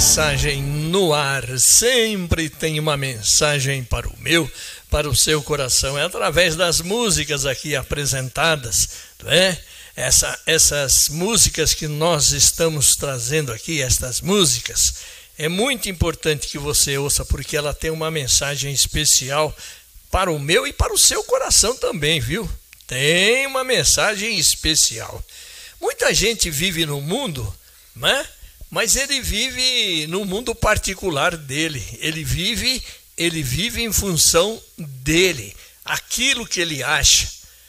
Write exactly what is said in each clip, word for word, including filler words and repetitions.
mensagem no ar, sempre tem uma mensagem para o meu, para o seu coração, é através das músicas aqui apresentadas, não é? Essa, essas músicas que nós estamos trazendo aqui, estas músicas, é muito importante que você ouça, porque ela tem uma mensagem especial para o meu e para o seu coração também, viu? Tem uma mensagem especial. Muita gente vive no mundo, né? Mas ele vive no mundo particular dele. Ele vive, ele vive em função dele, aquilo que ele acha,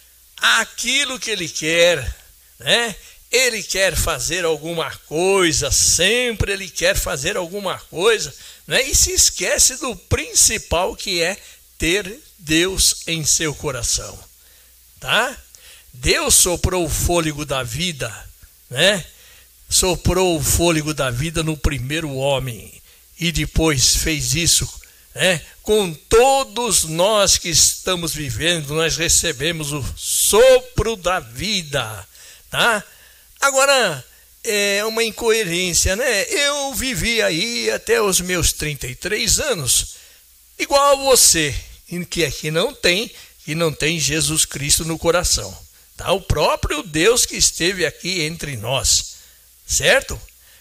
aquilo que ele quer, né? Ele quer fazer alguma coisa, sempre ele quer fazer alguma coisa, né? E se esquece do principal, que é ter Deus em seu coração, tá? Deus soprou o fôlego da vida, né? Soprou o fôlego da vida no primeiro homem e depois fez isso, né? Com todos nós que estamos vivendo, nós recebemos o sopro da vida, tá? Agora, é uma incoerência, né? Eu vivi aí até os meus trinta e três anos, igual a você, que aqui não tem, que não tem Jesus Cristo no coração, tá? O próprio Deus que esteve aqui entre nós. Certo?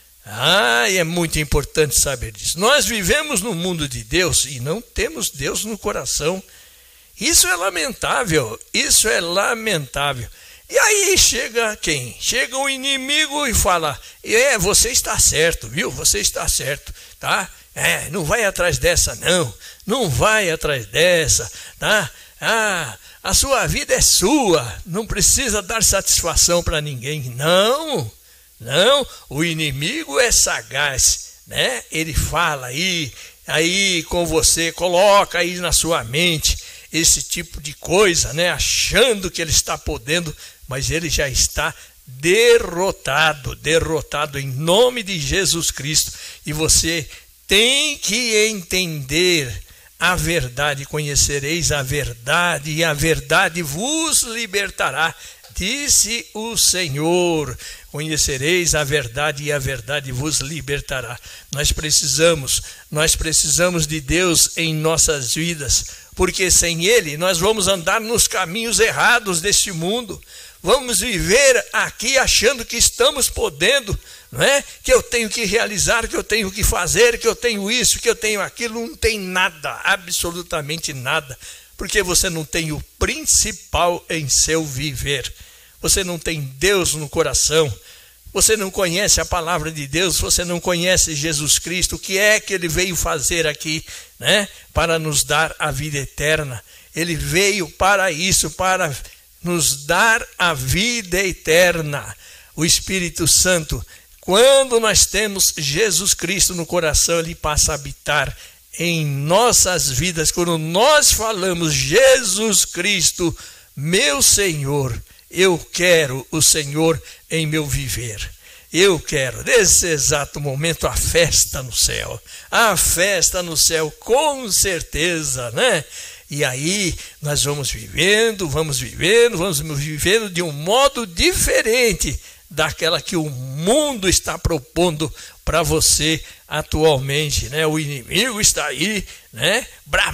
Ah, e é muito importante saber disso. Nós vivemos no mundo de Deus e não temos Deus no coração. Isso é lamentável, isso é lamentável. E aí chega quem? Chega o inimigo e fala: é, você está certo, viu? Você está certo, tá? É, não vai atrás dessa não, não vai atrás dessa, tá? Ah, a sua vida é sua, não precisa dar satisfação para ninguém, não. Não, o inimigo é sagaz, né? Ele fala aí, aí com você, coloca aí na sua mente esse tipo de coisa, né? Achando que ele está podendo, mas ele já está derrotado, derrotado em nome de Jesus Cristo. E você tem que entender a verdade, conhecereis a verdade e a verdade vos libertará, disse o Senhor. Conhecereis a verdade e a verdade vos libertará. Nós precisamos, nós precisamos de Deus em nossas vidas, porque sem Ele nós vamos andar nos caminhos errados deste mundo. Vamos viver aqui achando que estamos podendo, não é? Que eu tenho que realizar, que eu tenho que fazer, que eu tenho isso, que eu tenho aquilo. Não tem nada, absolutamente nada, porque você não tem o principal em seu viver. Você não tem Deus no coração, você não conhece a palavra de Deus, você não conhece Jesus Cristo, o que é que ele veio fazer aqui, né? Para nos dar a vida eterna. Ele veio para isso, para nos dar a vida eterna. O Espírito Santo, quando nós temos Jesus Cristo no coração, ele passa a habitar em nossas vidas. Quando nós falamos Jesus Cristo, meu Senhor, eu quero o Senhor em meu viver. Eu quero, nesse exato momento, a festa no céu. A festa no céu, com certeza, né? E aí nós vamos vivendo, vamos vivendo, vamos vivendo de um modo diferente daquela que o mundo está propondo para você atualmente, né? O inimigo está aí, né?